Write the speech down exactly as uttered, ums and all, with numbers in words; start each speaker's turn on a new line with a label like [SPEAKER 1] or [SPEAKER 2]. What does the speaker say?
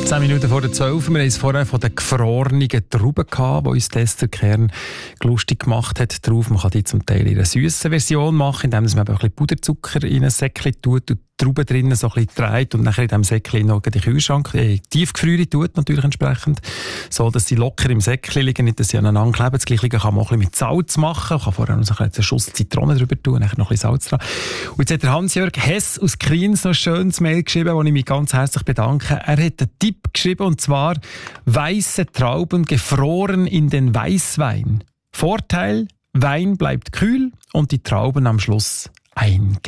[SPEAKER 1] Zehn Minuten vor der zwölf. Wir haben es vorher von den gefrorenen Trauben gehabt, die uns Tester Kern lustig gemacht hat. Drauf. Man kann die zum Teil in einer süßen Version machen, indem man ein bisschen Puderzucker in ein Säckchen tut und die Trauben drinnen so ein bisschen dreht und nachher in diesem Säckchen noch den Kühlschrank, äh, Tiefgefriere tut natürlich entsprechend, so dass sie locker im Säckchen liegen, nicht dass sie aneinander kleben. Das Gleiche kann man auch ein bisschen mit Salz machen. Man kann vorher noch so einen Schuss Zitrone drüber tun und nachher noch ein bisschen Salz dran. Und jetzt hat der Hans-Jörg Hess aus Kriens noch ein schönes Mail geschrieben, wo ich mich ganz herzlich bedanke. Er hat einen Tipp geschrieben, und zwar weiße Trauben gefroren in den Weißwein. Vorteil, Wein bleibt kühl und die Trauben am Schluss eingelegt.